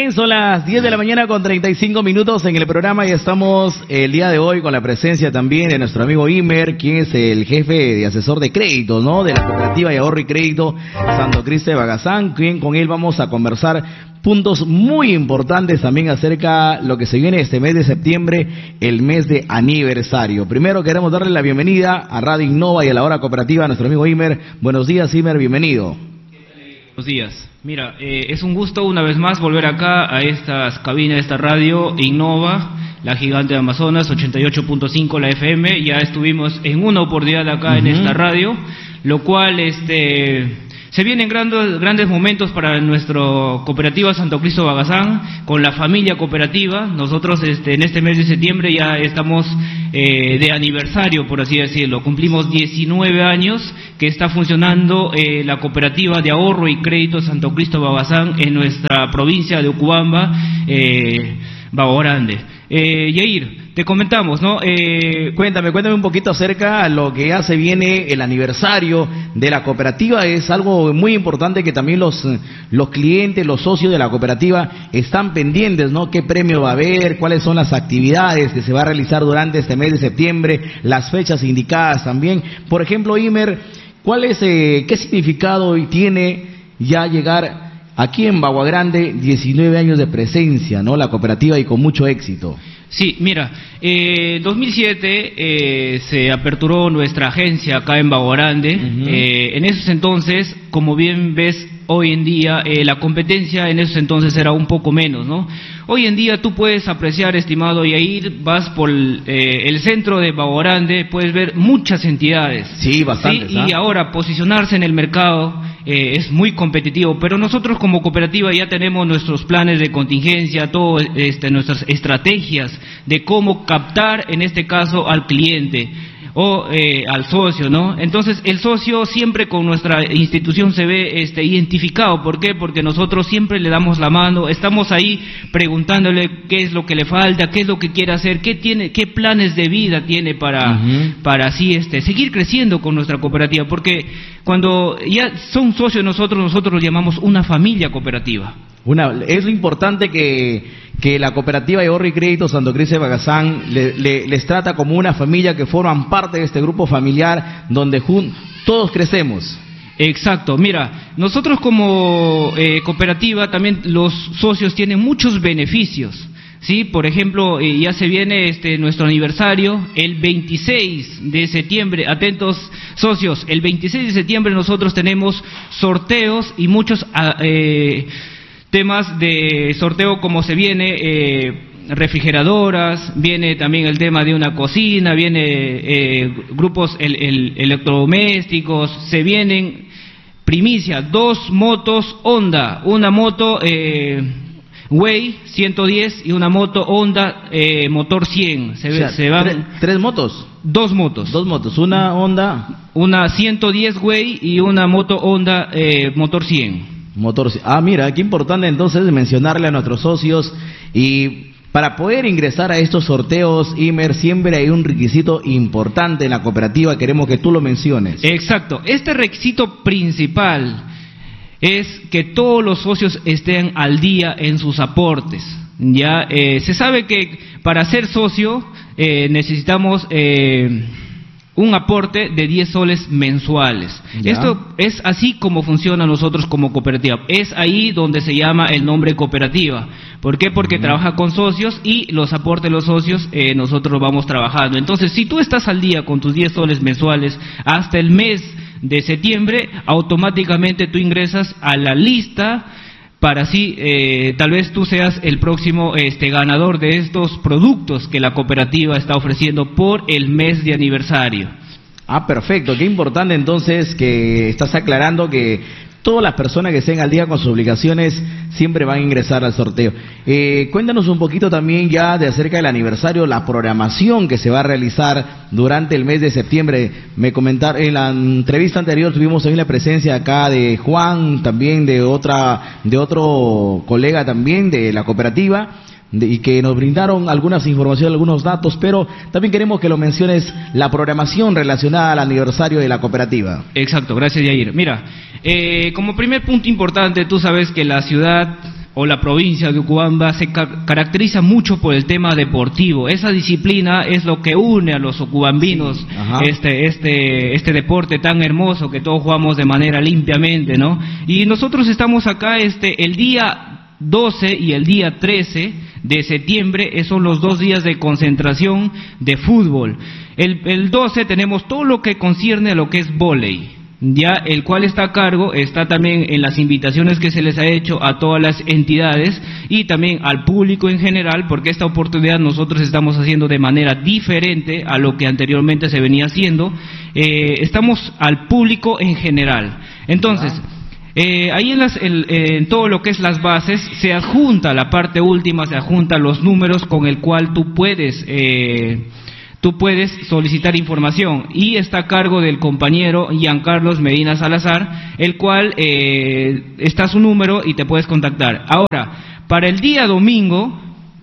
Bien, son las 10 de la mañana con 35 minutos en el programa y estamos el día de hoy con la presencia también de nuestro amigo Imer, quien es el jefe de asesor de crédito, ¿no? De la Cooperativa de Ahorro y Crédito Santo Cristo de Bagazán, quien con él vamos a conversar puntos muy importantes también acerca de lo que se viene este mes de septiembre, el mes de aniversario. Primero queremos darle la bienvenida a Radio Innova y a la Hora Cooperativa a nuestro amigo Imer. Buenos días, Imer, bienvenido. Buenos días. Mira, es un gusto una vez más volver acá a estas cabinas de esta radio Innova, la gigante de Amazonas, 88.5 la FM. Ya estuvimos en una oportunidad acá en esta radio, lo cual se vienen grandes momentos para nuestra cooperativa Santo Cristo Bagazán, con la familia cooperativa. Nosotros en este mes de septiembre ya estamos de aniversario, por así decirlo. Cumplimos 19 años que está funcionando la cooperativa de ahorro y crédito Santo Cristo Bagazán en nuestra provincia de Ucubamba, Bago Grande. Yair, te comentamos, ¿no? Cuéntame un poquito acerca de lo que ya se viene el aniversario de la cooperativa. Es algo muy importante que también los clientes, los socios de la cooperativa están pendientes, ¿no? ¿Qué premio va a haber? ¿Cuáles son las actividades que se va a realizar durante este mes de septiembre? Las fechas indicadas también. Por ejemplo, Imer, ¿qué significado tiene ya llegar aquí en Bagua Grande 19 años de presencia, ¿no? La cooperativa y con mucho éxito. Sí, mira, 2007 se aperturó nuestra agencia acá en Bagua Grande. En esos entonces, como bien ves, hoy en día la competencia en esos entonces era un poco menos, ¿no? Hoy en día tú puedes apreciar, estimado Yair, vas por el centro de Bagua Grande, puedes ver muchas entidades. Sí, bastantes. ¿Sí? Y ahora posicionarse en el mercado es muy competitivo, pero nosotros como cooperativa ya tenemos nuestros planes de contingencia, nuestras estrategias de cómo captar, en este caso, al cliente o al socio, ¿no? Entonces el socio siempre con nuestra institución se ve identificado. ¿Por qué? Porque nosotros siempre le damos la mano, estamos ahí preguntándole qué es lo que le falta, qué es lo que quiere hacer, qué planes de vida tiene para así seguir creciendo con nuestra cooperativa, porque cuando ya son socios nosotros los llamamos una familia cooperativa. Es lo importante que la cooperativa de ahorro y crédito Santo Cristo de Bagazán les trata como una familia, que forman parte de este grupo familiar donde todos crecemos. Exacto, mira, nosotros como cooperativa también los socios tienen muchos beneficios, ¿sí? Por ejemplo, ya se viene nuestro aniversario, el 26 de septiembre, atentos socios, el 26 de septiembre nosotros tenemos sorteos y muchos temas de sorteo, como se viene refrigeradoras, viene también el tema de una cocina, viene grupos electrodomésticos, se vienen primicia, 2 motos Honda, una moto Way 110 y una moto Honda motor 100. Se van 3 motos. 2 motos. 2 motos, una Honda, una 110 Way y una moto Honda motor 100. Mira, qué importante entonces mencionarle a nuestros socios. Y para poder ingresar a estos sorteos, Imer, siempre hay un requisito importante en la cooperativa, queremos que tú lo menciones. Exacto, este requisito principal es que todos los socios estén al día en sus aportes. Ya se sabe que para ser socio necesitamos un aporte de 10 soles mensuales. Ya. Esto es así como funciona nosotros como cooperativa. Es ahí donde se llama el nombre cooperativa. ¿Por qué? Porque trabaja con socios y los aportes de los socios nosotros vamos trabajando. Entonces, si tú estás al día con tus 10 soles mensuales hasta el mes de septiembre, automáticamente tú ingresas a la lista para así tal vez tú seas el próximo ganador de estos productos que la cooperativa está ofreciendo por el mes de aniversario. Perfecto, qué importante entonces que estás aclarando que todas las personas que estén al día con sus obligaciones siempre van a ingresar al sorteo. Cuéntanos un poquito también ya de acerca del aniversario, la programación que se va a realizar durante el mes de septiembre. Me comentaron en la entrevista anterior, tuvimos también la presencia acá de Juan, también de otro colega también de la cooperativa, y que nos brindaron algunas informaciones, algunos datos, pero también queremos que lo menciones, la programación relacionada al aniversario de la cooperativa. Exacto, gracias Yair. Mira, como primer punto importante, tú sabes que la ciudad o la provincia de Ucubamba se caracteriza mucho por el tema deportivo. Esa disciplina es lo que une a los ucubambinos, este deporte tan hermoso que todos jugamos de manera limpiamente, ¿no? Y nosotros estamos acá el día 12 y el día 13 de septiembre, son los 2 días de concentración de fútbol. El 12 tenemos todo lo que concierne a lo que es vóley, ya, el cual está a cargo, está también en las invitaciones que se les ha hecho a todas las entidades y también al público en general, porque esta oportunidad nosotros estamos haciendo de manera diferente a lo que anteriormente se venía haciendo. Estamos al público en general. Entonces, ahí en todo lo que es las bases se adjunta la parte última, se adjunta los números con el cual tú puedes solicitar información, y está a cargo del compañero Giancarlos Medina Salazar, el cual está su número y te puedes contactar. Ahora, para el día domingo,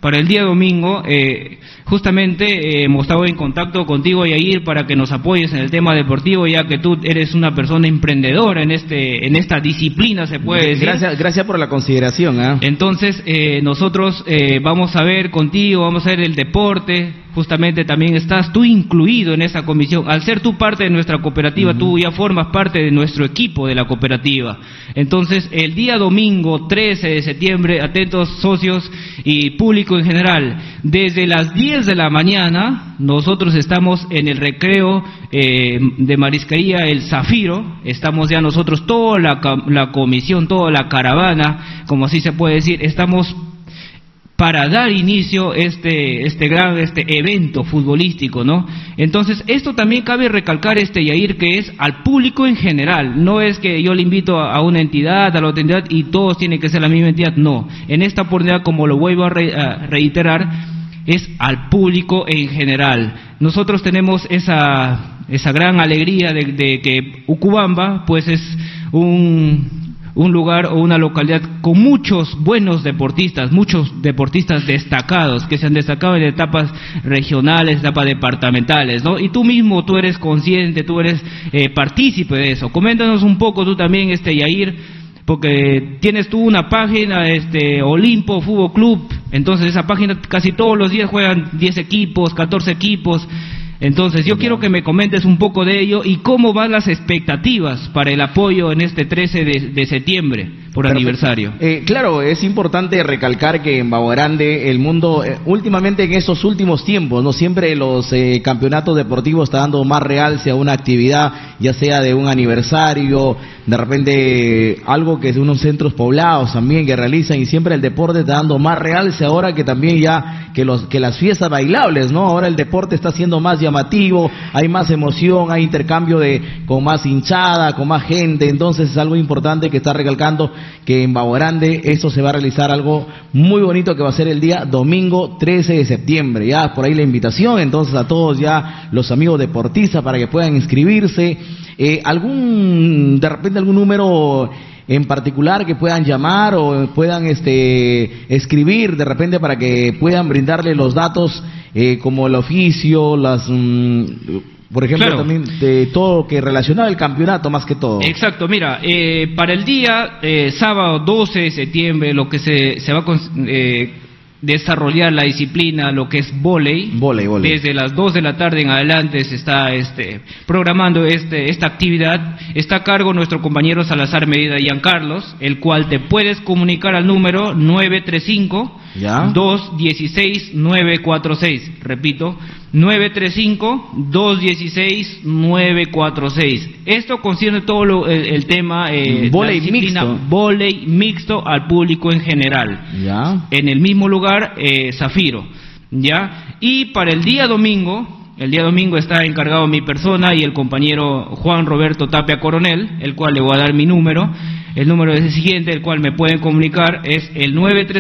justamente hemos estado en contacto contigo, Yair, para que nos apoyes en el tema deportivo, ya que tú eres una persona emprendedora en esta disciplina, se puede decir. Gracias por la consideración. Entonces, nosotros vamos a ver contigo, vamos a ver el deporte. Justamente también estás tú incluido en esa comisión. Al ser tú parte de nuestra cooperativa, tú ya formas parte de nuestro equipo de la cooperativa. Entonces, el día domingo 13 de septiembre, atentos socios y público en general, desde las 10 de la mañana, nosotros estamos en el recreo de Marisquería El Zafiro. Estamos ya nosotros, toda la comisión, toda la caravana, como así se puede decir, estamos para dar inicio este gran evento futbolístico, ¿no? Entonces, esto también cabe recalcar, Yair, que es al público en general. No es que yo le invito a una entidad, a la otra entidad, y todos tienen que ser la misma entidad. No. En esta oportunidad, como lo vuelvo a reiterar, es al público en general. Nosotros tenemos esa gran alegría de que Ucubamba, pues, es un lugar o una localidad con muchos buenos deportistas, muchos deportistas destacados, que se han destacado en etapas regionales, etapas departamentales, ¿no? Y tú eres consciente, tú eres partícipe de eso. Coméntanos un poco tú también, Yair, porque tienes tú una página, Olimpo Fútbol Club. Entonces, esa página casi todos los días juegan 10 equipos, 14 equipos. Entonces, yo quiero que me comentes un poco de ello y cómo van las expectativas para el apoyo en este 13 de septiembre, por aniversario. Claro, es importante recalcar que en Baguarande el mundo, últimamente en estos últimos tiempos, no siempre los campeonatos deportivos están dando más realce a una actividad, ya sea de un aniversario, de repente algo que es de unos centros poblados también que realizan, y siempre el deporte está dando más realce ahora que también ya que las fiestas bailables, ¿no? Ahora el deporte está siendo más llamativo, hay más emoción, hay intercambio con más hinchada, con más gente. Entonces es algo importante que está recalcando que en Baguarande esto se va a realizar algo muy bonito, que va a ser el día domingo 13 de septiembre, ya por ahí la invitación entonces a todos ya los amigos deportistas para que puedan inscribirse. De repente algún número en particular que puedan llamar o puedan escribir de repente para que puedan brindarle los datos, como el oficio, por ejemplo, claro, también de todo lo que relacionado al campeonato más que todo. Exacto, mira, para el día sábado 12 de septiembre lo que se va a desarrollar la disciplina, lo que es vóley. Desde las 2 de la tarde en adelante se está programando esta actividad. Está a cargo nuestro compañero Salazar Medina Giancarlos, el cual te puedes comunicar al número 935-216-946. Repito, 935-216-946. Esto concierne todo el tema vóley la disciplina mixto. Vóley mixto al público en general. Ya. En el mismo lugar, Zafiro. ¿Ya? Y para el día domingo está encargado mi persona y el compañero Juan Roberto Tapia Coronel, el cual le voy a dar mi número. El número es el siguiente, el cual me pueden comunicar, es el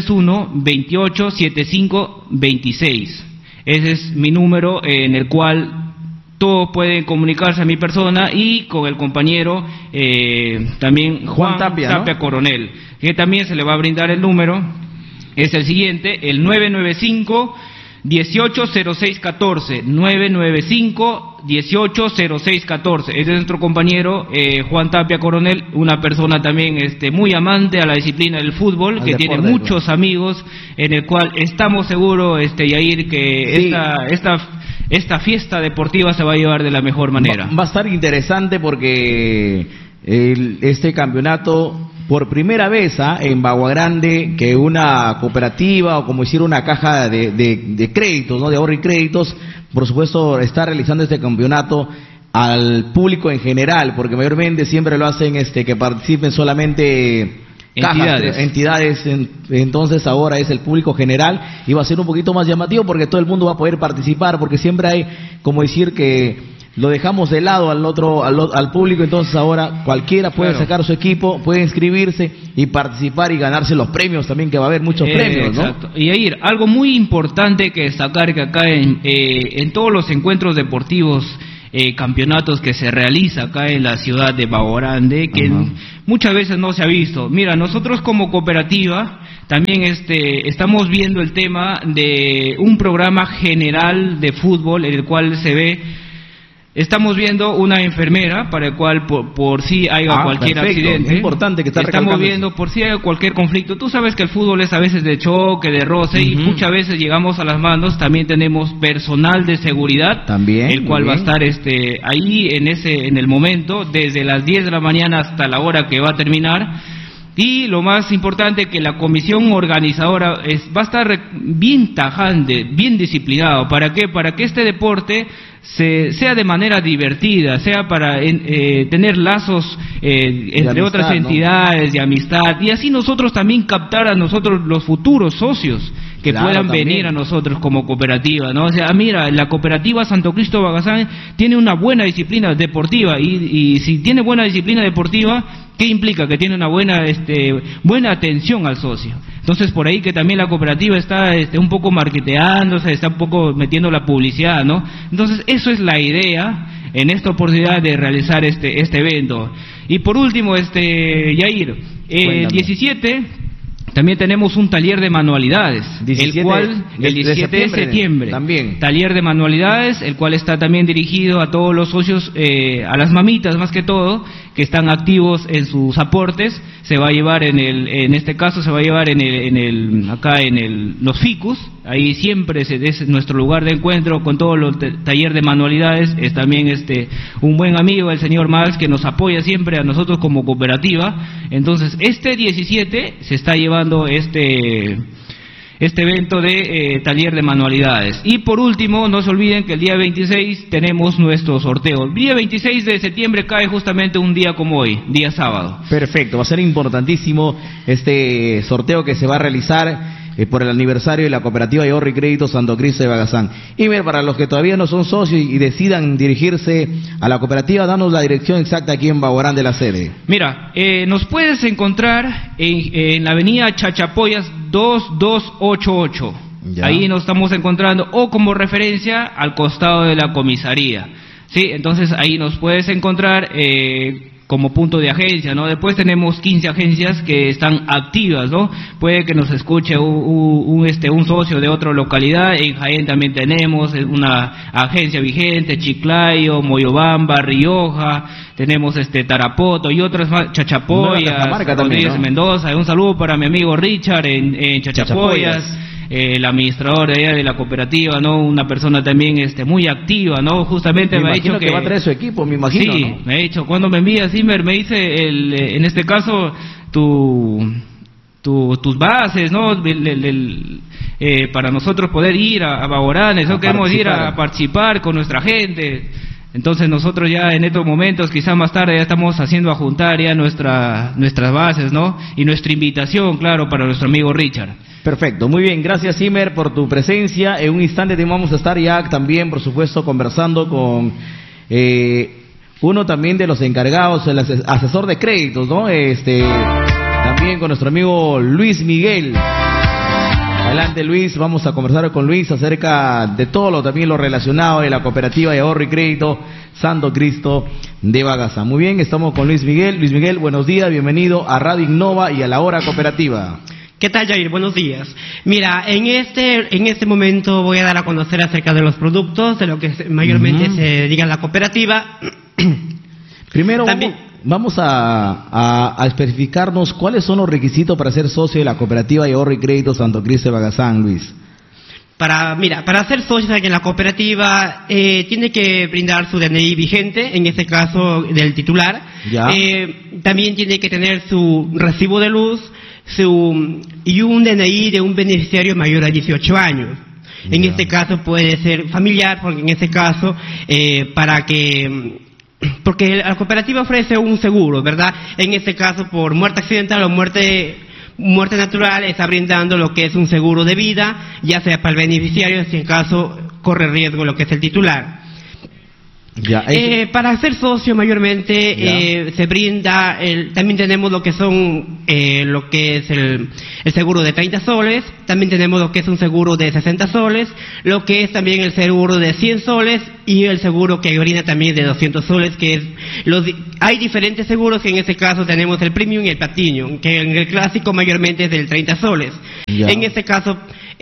931-2875-26. Ese es mi número, en el cual todos pueden comunicarse a mi persona y con el compañero también Juan Tapia, ¿no? Coronel, que también se le va a brindar el número. Es el siguiente, el 995-180614, 995 180614. Este es nuestro compañero Juan Tapia Coronel, una persona también muy amante a la disciplina del fútbol, que tiene muchos amigos, en el cual estamos seguros, Yair, que sí, esta fiesta deportiva se va a llevar de la mejor manera. Va a estar interesante porque este campeonato, por primera vez en Bagua Grande, que una cooperativa o como decir una caja de créditos, ¿no?, de ahorro y créditos, por supuesto está realizando este campeonato al público en general, porque mayormente siempre lo hacen que participen solamente entidades, entonces ahora es el público general y va a ser un poquito más llamativo porque todo el mundo va a poder participar, porque siempre hay, como decir, que lo dejamos de lado al público, entonces ahora cualquiera puede sacar su equipo, puede inscribirse y participar y ganarse los premios también, que va a haber muchos premios, ¿no? Exacto. Y Yair, algo muy importante que destacar, que acá en todos los encuentros deportivos, campeonatos que se realiza acá en la ciudad de Bagua Grande, que muchas veces no se ha visto. Mira, nosotros como cooperativa también estamos viendo el tema de un programa general de fútbol en el cual se ve. Estamos viendo una enfermera para el cual por si haya cualquier accidente. Es importante que estamos viendo por si hay cualquier conflicto. Tú sabes que el fútbol es a veces de choque, de roce, y muchas veces llegamos a las manos. También tenemos personal de seguridad, el cual va a estar ahí en el momento, desde las 10 de la mañana hasta la hora que va a terminar. Y lo más importante, que la comisión organizadora va a estar bien tajante, bien disciplinado. ¿Para qué? Para que este deporte sea de manera divertida, sea para tener lazos entre amistad, otras entidades, ¿no?, de amistad, y así nosotros también captar a nosotros los futuros socios que puedan venir a nosotros como cooperativa, ¿no? O sea, mira, la cooperativa Santo Cristo Bagazán tiene una buena disciplina deportiva, y si tiene buena disciplina deportiva, ¿qué implica? Que tiene una buena atención al socio. Entonces, por ahí que también la cooperativa está un poco marketeándose, está un poco metiendo la publicidad, ¿no? Entonces, eso es la idea en esta oportunidad de realizar este evento. Y por último, Yair, el 17... también tenemos un taller de manualidades, el cual el 17 de septiembre, también taller de manualidades, el cual está también dirigido a todos los socios, a las mamitas más que todo, que están activos en sus aportes. Se va a llevar en este caso se va a llevar los ficus. Ahí siempre es nuestro lugar de encuentro con todos los talleres de manualidades. Es también un buen amigo, el señor Mals, que nos apoya siempre a nosotros como cooperativa. Entonces, 17 se está llevando este evento de taller de manualidades. Y por último, no se olviden que el día 26 tenemos nuestro sorteo. El día 26 de septiembre cae justamente un día como hoy, día sábado. Perfecto, va a ser importantísimo este sorteo que se va a realizar por el aniversario de la cooperativa de ahorro y crédito Santo Cristo de Bagazán. Y para los que todavía no son socios y decidan dirigirse a la cooperativa, danos la dirección exacta aquí en Bagua Grande, la sede. Mira, nos puedes encontrar en la avenida Chachapoyas 2288. Ya. Ahí nos estamos encontrando, o como referencia al costado de la comisaría. Sí, entonces ahí nos puedes encontrar como punto de agencia, ¿no? Después tenemos 15 agencias que están activas, ¿no? Puede que nos escuche un socio de otra localidad. En Jaén también tenemos una agencia vigente, Chiclayo, Moyobamba, Rioja, tenemos Tarapoto y otras más, Chachapoyas, Rodríguez, ¿no?, Mendoza. Un saludo para mi amigo Richard en Chachapoyas. El administrador de allá de la cooperativa, ¿no? Una persona también muy activa, ¿no? Justamente me ha dicho que va a traer su equipo, me imagino. Sí, ¿no? Me ha dicho, cuando me envía Zimmer, me dice en este caso tus bases, ¿no? Para nosotros poder ir a Bagorán, ¿no? Queremos ir a participar con nuestra gente. Entonces nosotros ya en estos momentos, quizás más tarde, ya estamos haciendo a juntar ya nuestras bases, ¿no? Y nuestra invitación, claro, para nuestro amigo Richard. Perfecto, muy bien, gracias Zimmer por tu presencia. En un instante vamos a estar ya también, por supuesto, conversando con uno también de los encargados, el asesor de créditos, ¿no? También con nuestro amigo Luis Miguel. Adelante Luis, vamos a conversar con Luis acerca de todo también lo relacionado de la cooperativa de ahorro y crédito Santo Cristo de Bagazán. Muy bien, estamos con Luis Miguel. Luis Miguel, buenos días, bienvenido a Radio Innova y a la Hora Cooperativa. ¿Qué tal, Jair? Buenos días. Mira, en este momento voy a dar a conocer acerca de los productos, de lo que mayormente se dedica a la cooperativa. Primero vamos a especificarnos cuáles son los requisitos para ser socio de la Cooperativa de Ahorro y Crédito Santo Cristo de Bagazán, Luis. Para ser socio en la cooperativa tiene que brindar su DNI vigente, en este caso del titular. También tiene que tener su recibo de luz y un DNI de un beneficiario mayor a 18 años. En este caso puede ser familiar, porque en este caso porque la cooperativa ofrece un seguro, ¿verdad? En este caso por muerte accidental o muerte natural está brindando lo que es un seguro de vida, ya sea para el beneficiario, si en caso corre riesgo lo que es el titular. Para ser socio mayormente se brinda, también tenemos lo que son lo que es el seguro de 30 soles, también tenemos lo que es un seguro de 60 soles, lo que es también el seguro de 100 soles y el seguro que brinda también de 200 soles, que es hay diferentes seguros, que en este caso tenemos el Premium y el Platinum, que en el clásico mayormente es del 30 soles. En este caso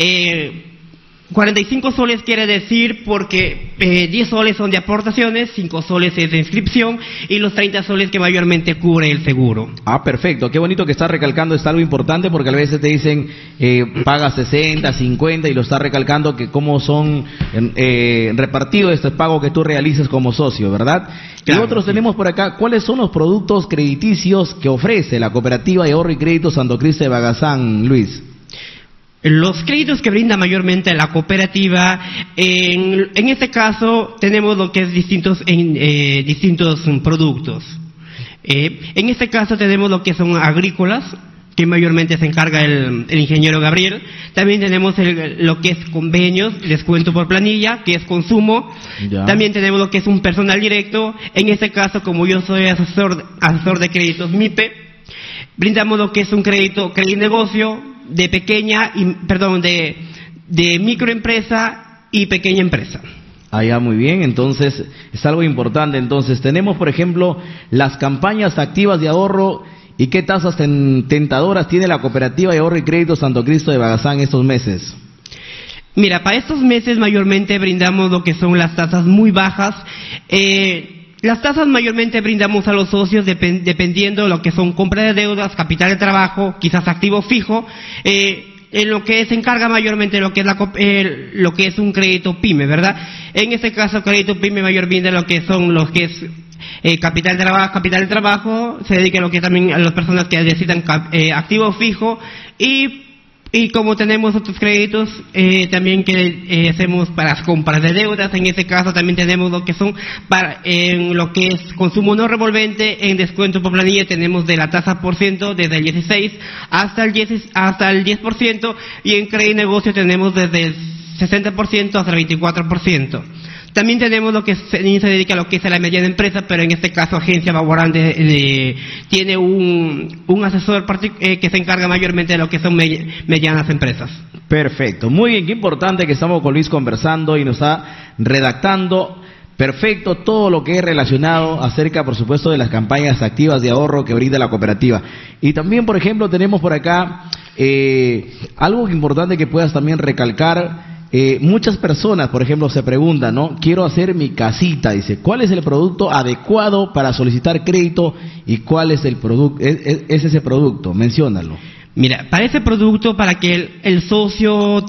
45 soles quiere decir porque 10 soles son de aportaciones, 5 soles es de inscripción y los 30 soles que mayormente cubre el seguro. Perfecto. Qué bonito que está recalcando, es algo importante porque a veces te dicen paga 60, 50 y lo está recalcando que cómo son repartidos estos pagos que tú realices como socio, ¿verdad? Claro, y otros tenemos por acá, ¿cuáles son los productos crediticios que ofrece la Cooperativa de Ahorro y Crédito Santo Cristo de Bagazán, Luis? Los créditos que brinda mayormente la cooperativa, en este caso tenemos lo que es distintos productos. En este caso tenemos lo que son agrícolas, que mayormente se encarga el ingeniero Gabriel. También tenemos lo que es convenios, descuento por planilla, que es consumo. También tenemos lo que es un personal directo. En este caso, como yo soy asesor de créditos MIPE, brindamos lo que es un crédito negocio, de microempresa y pequeña empresa. Muy bien, entonces es algo importante. Entonces tenemos, por ejemplo, las campañas activas de ahorro. ¿Y qué tasas tentadoras tiene la Cooperativa de Ahorro y Crédito Santo Cristo de Bagazán estos meses? Mira, para estos meses mayormente brindamos lo que son las tasas muy bajas. Las tasas mayormente brindamos a los socios dependiendo de lo que son compra de deudas, capital de trabajo, quizás activo fijo, en lo que se encarga mayormente lo que es un crédito PYME, ¿verdad? En este caso, crédito PYME mayormente lo que es capital de trabajo, se dedica a lo que también a las personas que necesitan activo fijo y como tenemos otros créditos también que hacemos para las compras de deudas, en este caso también tenemos lo que son en lo que es consumo no revolvente, en descuento por planilla tenemos de la tasa por ciento desde el 16 hasta el 10% y en crédito negocio tenemos desde el 60% hasta el 24%. También tenemos lo que se dedica a lo que es a la mediana empresa, pero en este caso Agencia Baguarante tiene un asesor que se encarga mayormente de lo que son medianas empresas. Perfecto, muy bien, qué importante que estamos con Luis conversando y nos está redactando perfecto todo lo que es relacionado acerca, por supuesto, de las campañas activas de ahorro que brinda la cooperativa. Y también, por ejemplo, tenemos por acá algo importante que puedas también recalcar. Muchas personas, por ejemplo, se preguntan, ¿no? Quiero hacer mi casita, dice, ¿cuál es el producto adecuado para solicitar crédito y cuál es el producto, es ese producto? Menciónalo. Mira, para ese producto, para que el socio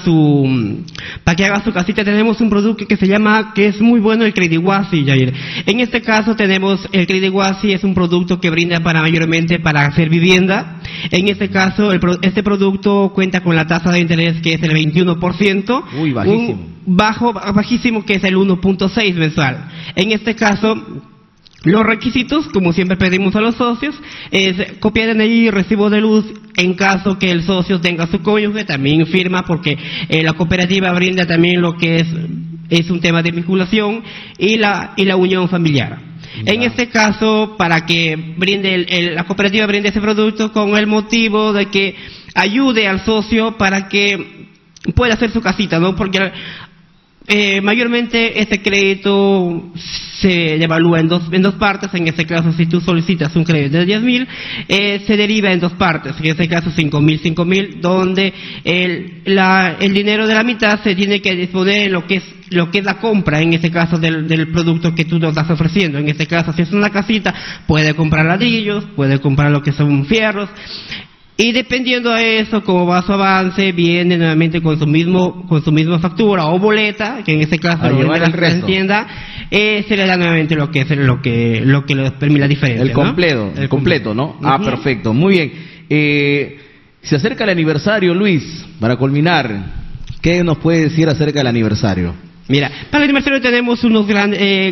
para que haga su casita, tenemos un producto que es muy bueno, el Crediwasi, Jair. En este caso tenemos el Crediwasi, es un producto que brinda mayormente para hacer vivienda. En este caso, este producto cuenta con la tasa de interés que es el 21%. Uy, bajísimo. Bajísimo, que es el 1.6 mensual. En este caso, los requisitos, como siempre pedimos a los socios, es copia de DNI, recibo de luz, en caso que el socio tenga su cónyuge, también firma, porque la cooperativa brinda también lo que es un tema de vinculación y la unión familiar. En este caso, para que la cooperativa brinde ese producto con el motivo de que ayude al socio para que pueda hacer su casita, ¿no? Porque Mayormente este crédito se evalúa en dos partes. En este caso, si tú solicitas un crédito de 10,000, se deriva en dos partes. En este caso, 5,000, donde el dinero de la mitad se tiene que disponer en lo que es la compra, en este caso del producto que tú nos estás ofreciendo. En este caso, si es una casita, puede comprar ladrillos, puede comprar lo que son fierros. Y dependiendo de eso, como va su avance, viene nuevamente con su misma factura o boleta, que en este caso lo vende la tienda, se le da nuevamente lo que le permite la diferencia. El completo, ¿no? Ah, perfecto, muy bien. Se acerca el aniversario, Luis, para culminar, ¿qué nos puede decir acerca del aniversario? Mira, para el aniversario tenemos un gran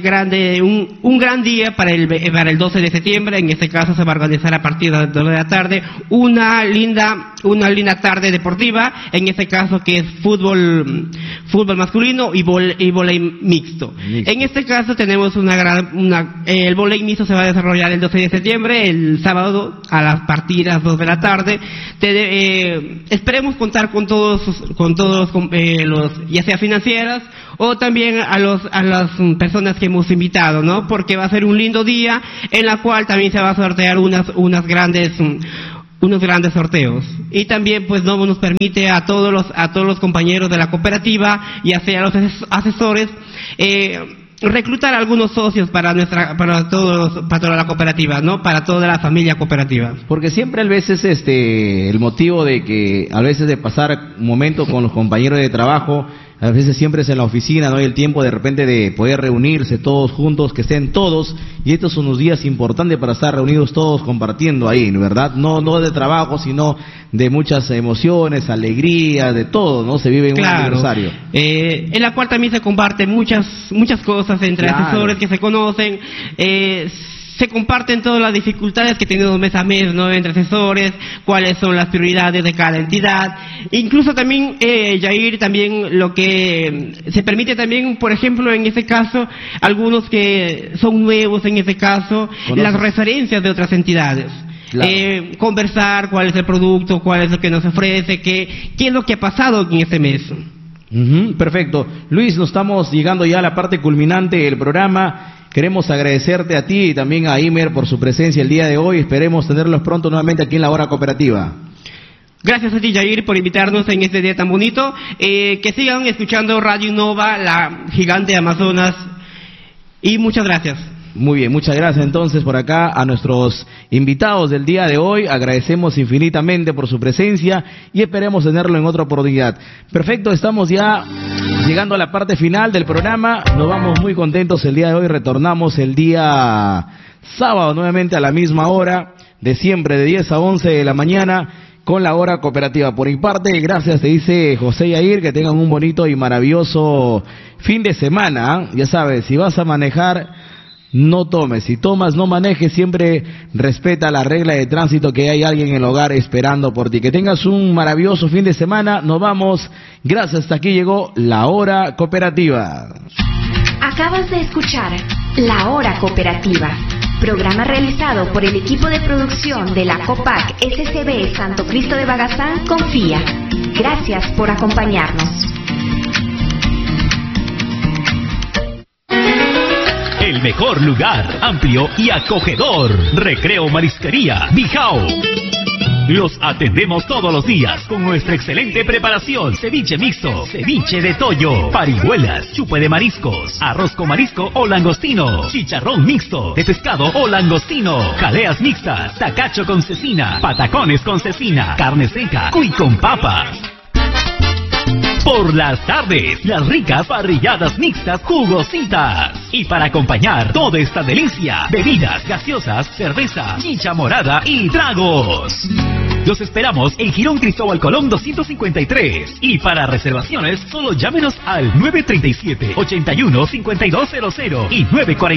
día para el 12 de septiembre. En este caso se va a organizar a partir de las 2 de la tarde una linda tarde deportiva, en este caso que es fútbol masculino y vóley mixto. En este caso tenemos el vóley mixto se va a desarrollar el 12 de septiembre, el sábado a las partidas 2 de la tarde. Esperemos contar con todos los, ya sea financieras o también a las personas que hemos invitado, ¿no? Porque va a ser un lindo día en la cual también se va a sortear unos grandes sorteos. Y también pues no nos permite a todos los compañeros de la cooperativa, ya sea los asesores, reclutar algunos socios para toda la cooperativa, ¿no? Para toda la familia cooperativa. Porque siempre a veces el motivo de que a veces de pasar un momento con los compañeros de trabajo, a veces siempre es en la oficina, no hay el tiempo de repente de poder reunirse todos juntos, que estén todos, y estos son unos días importantes para estar reunidos todos compartiendo ahí, ¿verdad? No de trabajo, sino de muchas emociones, alegrías, de todo, ¿no? Se vive en un aniversario. En la cual también se comparten muchas cosas entre asesores que se conocen, se comparten todas las dificultades que tenemos mes a mes, ¿no? Entre asesores, cuáles son las prioridades de cada entidad. Incluso también, Yair, también lo que se permite también, por ejemplo, en este caso, algunos que son nuevos en este caso, las referencias de otras entidades. Claro. Conversar cuál es el producto, cuál es lo que nos ofrece, qué es lo que ha pasado en este mes. Perfecto. Luis, nos estamos llegando ya a la parte culminante del programa. Queremos agradecerte a ti y también a Imer por su presencia el día de hoy. Esperemos tenerlos pronto nuevamente aquí en la Hora Cooperativa. Gracias a ti, Yair, por invitarnos en este día tan bonito. Que sigan escuchando Radio Innova, la gigante de Amazonas. Y muchas gracias. Muy bien, muchas gracias entonces por acá a nuestros invitados del día de hoy. Agradecemos infinitamente por su presencia y esperemos tenerlo en otra oportunidad. Perfecto, estamos ya llegando a la parte final del programa. Nos vamos muy contentos el día de hoy. Retornamos el día sábado nuevamente a la misma hora de siempre, de 10 a 11 de la mañana con la Hora Cooperativa. Por mi parte, gracias, te dice José Yair, que tengan un bonito y maravilloso fin de semana. Ya sabes, si vas a manejar, no tomes, si tomas no manejes, siempre respeta la regla de tránsito, que hay alguien en el hogar esperando por ti. Que tengas un maravilloso fin de semana, nos vamos, gracias, hasta aquí llegó la Hora Cooperativa. Acabas de escuchar La Hora Cooperativa, programa realizado por el equipo de producción de la COPAC SCB Santo Cristo de Bagazán, Confía. Gracias por acompañarnos. El mejor lugar, amplio y acogedor. Recreo Marisquería Bijao. Los atendemos todos los días con nuestra excelente preparación. Ceviche mixto, ceviche de toyo, parihuelas, chupe de mariscos, arroz con marisco o langostino, chicharrón mixto de pescado o langostino, jaleas mixtas, tacacho con cecina, patacones con cecina, carne seca, cuy con papas. Por las tardes, las ricas parrilladas mixtas jugositas. Y para acompañar toda esta delicia, bebidas gaseosas, cerveza, chicha morada y tragos. Los esperamos en Girón Cristóbal Colón 253. Y para reservaciones, solo llámenos al 937-81-5200 y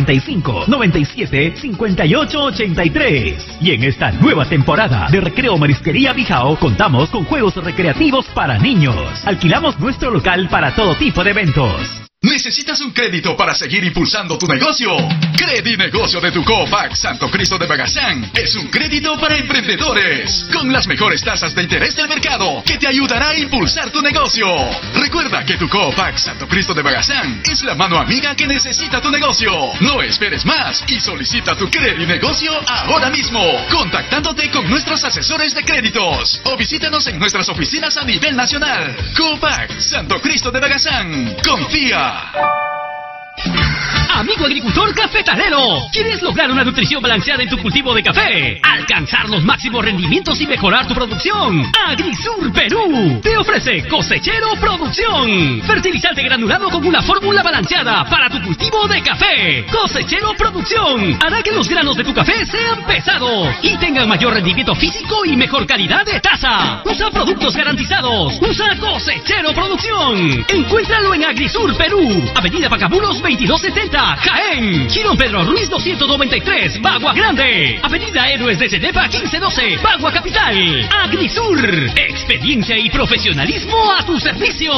945-97-5883. Y en esta nueva temporada de Recreo Marisquería Bijao, contamos con juegos recreativos para niños. Alquilamos nuestro local para todo tipo de eventos. ¿Necesitas un crédito para seguir impulsando tu negocio? Credinegocio de tu Copac Santo Cristo de Bagazán es un crédito para emprendedores con las mejores tasas de interés del mercado que te ayudará a impulsar tu negocio. Recuerda que tu Copac Santo Cristo de Bagazán es la mano amiga que necesita tu negocio. No esperes más y solicita tu Credinegocio ahora mismo, contactándote con nuestros asesores de créditos o visítanos en nuestras oficinas a nivel nacional. Copac Santo Cristo de Bagazán. Confía. Amigo agricultor cafetalero, ¿quieres lograr una nutrición balanceada en tu cultivo de café? Alcanzar los máximos rendimientos y mejorar tu producción. AgriSur Perú te ofrece Cosechero Producción, fertilizante granulado con una fórmula balanceada para tu cultivo de café. Cosechero Producción hará que los granos de tu café sean pesados y tengan mayor rendimiento físico y mejor calidad de taza. Usa productos garantizados. Usa Cosechero Producción. Encuéntralo en AgriSur Perú, Avenida Pacabulos 2270, Jaén. Girón Pedro Ruiz 293, Bagua Grande. Avenida Héroes de Cenepa 1512, Bagua Capital. AgriSur, experiencia y profesionalismo a tu servicio.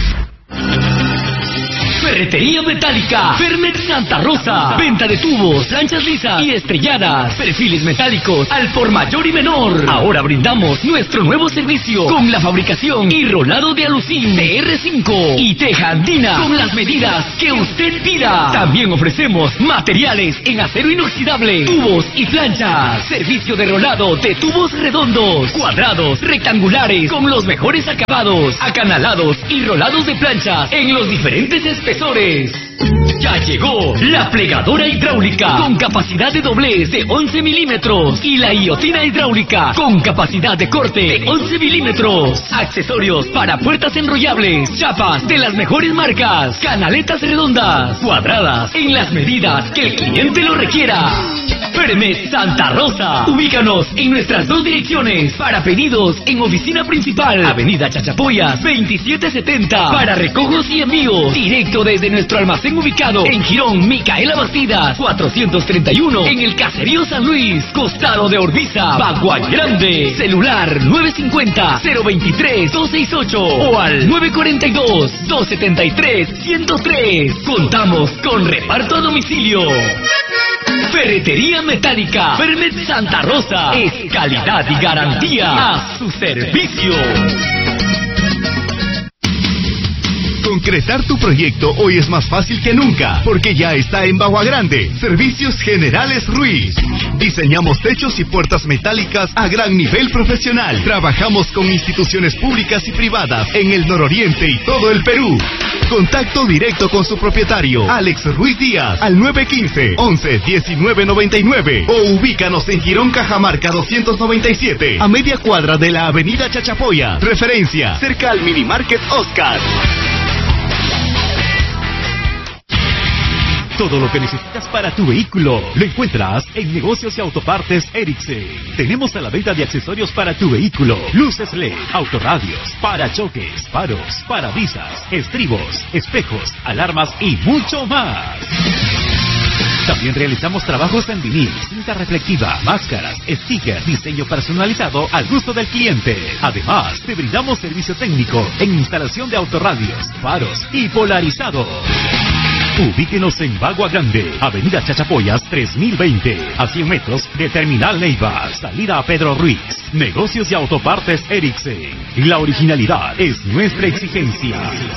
Ferretería Metálica Fermet Santa Rosa. Venta de tubos, planchas lisas y estrelladas. Perfiles metálicos al por mayor y menor. Ahora brindamos nuestro nuevo servicio con la fabricación y rolado de alucín TR5 y teja andina con las medidas que usted pida. También ofrecemos materiales en acero inoxidable, tubos y planchas. Servicio de rolado de tubos redondos, cuadrados, rectangulares con los mejores acabados, acanalados y rolados de planchas en los diferentes espesores. Ya llegó la plegadora hidráulica con capacidad de doblez de 11 milímetros y la guillotina hidráulica con capacidad de corte de 11 milímetros. Accesorios para puertas enrollables, chapas de las mejores marcas, canaletas redondas, cuadradas en las medidas que el cliente lo requiera. Fermet Santa Rosa. Ubícanos en nuestras dos direcciones. Para pedidos en oficina principal, Avenida Chachapoyas 2770. Para recojos y envíos directo desde nuestro almacén ubicado en Girón Micaela Bastidas 431, en el Caserío San Luis, costado de Orbiza, Bagua Grande. Celular 950-023-268 o al 942-273-103. Contamos con reparto a domicilio. Ferretería Metálica Fermet Santa Rosa es calidad y garantía a su servicio. Concretar tu proyecto hoy es más fácil que nunca, porque ya está en Bagua Grande. Servicios Generales Ruiz. Diseñamos techos y puertas metálicas a gran nivel profesional. Trabajamos con instituciones públicas y privadas en el nororiente y todo el Perú. Contacto directo con su propietario, Alex Ruiz Díaz, al 915-11-1999 o ubícanos en Girón Cajamarca 297, a media cuadra de la Avenida Chachapoya. Referencia, cerca al Mini Market Oscar. Todo lo que necesitas para tu vehículo lo encuentras en Negocios y Autopartes Ericsson. Tenemos a la venta de accesorios para tu vehículo: luces LED, autorradios, parachoques, faros, parabrisas, estribos, espejos, alarmas y mucho más. También realizamos trabajos en vinil, cinta reflectiva, máscaras, stickers, diseño personalizado al gusto del cliente. Además, te brindamos servicio técnico en instalación de autorradios, faros y polarizados. Ubíquenos en Bagua Grande, Avenida Chachapoyas 3020, a 100 metros de Terminal Neiva, salida a Pedro Ruiz. Negocios y Autopartes Ericsson. La originalidad es nuestra exigencia.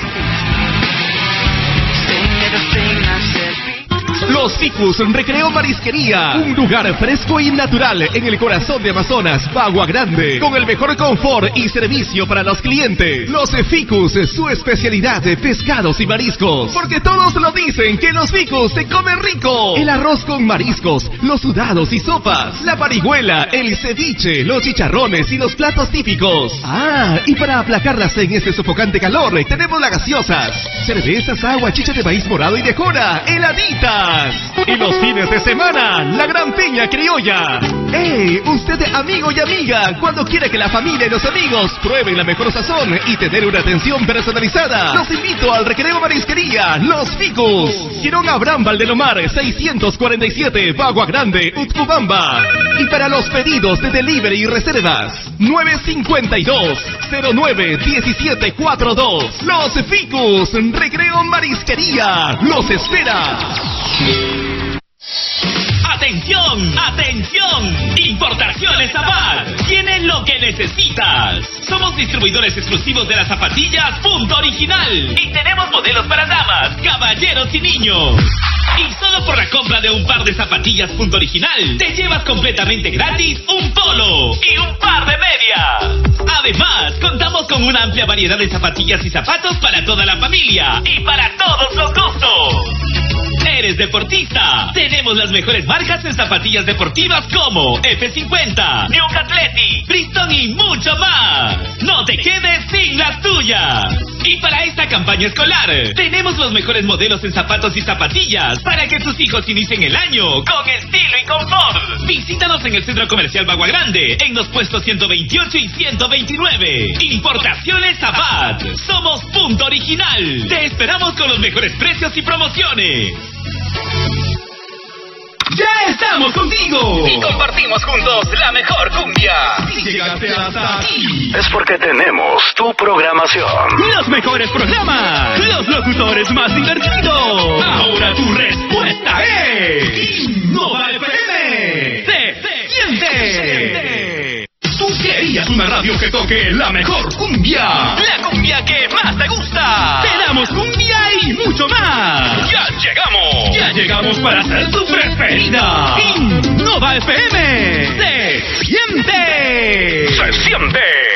Los Ficus Recreo Marisquería, un lugar fresco y natural en el corazón de Amazonas, Bagua Grande, con el mejor confort y servicio para los clientes. Los Ficus, su especialidad de pescados y mariscos, porque todos lo dicen que los Ficus se comen rico. El arroz con mariscos, los sudados y sopas, la parihuela, el ceviche, los chicharrones y los platos típicos. Ah, y para aplacarlas en este sofocante calor, tenemos las gaseosas, cervezas, agua, chicha de maíz morado y de jora, heladitas. Y los fines de semana, la gran piña criolla. ¡Ey! Usted, amigo y amiga, cuando quiera que la familia y los amigos prueben la mejor sazón y tener una atención personalizada, los invito al Recreo Marisquería Los Ficus. Girón Abraham Valdelomar 647, Bagua Grande, Utcubamba. Y para los pedidos de delivery y reservas, 952 091742. Los Ficus, Recreo Marisquería, los espera. ¡Atención! ¡Atención! Importaciones Zapad. Tienes lo que necesitas. Somos distribuidores exclusivos de las zapatillas Punto Original. Y tenemos modelos para damas, caballeros y niños. Y solo por la compra de un par de zapatillas Punto Original, te llevas completamente gratis un polo y un par de medias. Además, contamos con una amplia variedad de zapatillas y zapatos para toda la familia y para todos los gustos. ¿Eres deportista? Tenemos las mejores marcas en zapatillas deportivas como F50, New Athletic, Bristol y mucho más. No te quedes sin las tuyas. Y para esta campaña escolar, tenemos los mejores modelos en zapatos y zapatillas para que tus hijos inicien el año con estilo y confort. Visítanos en el Centro Comercial Bagua Grande, en los puestos 128 y 129. Importaciones Zapad. Somos Punto Original. Te esperamos con los mejores precios y promociones. ¡Ya estamos contigo! Y compartimos juntos la mejor cumbia. Si llegaste hasta aquí, Es porque tenemos tu programación. los mejores programas, los locutores más divertidos. Ahora tu respuesta es Innova FM. ¡Se siente! ¿Tú querías una radio que toque la mejor cumbia? La cumbia que más te gusta. ¡Te damos cumbia y mucho más! ¡Ya llegamos! ¡Ya llegamos para ser tu preferida! Innova FM. ¡Se siente! ¡Se siente!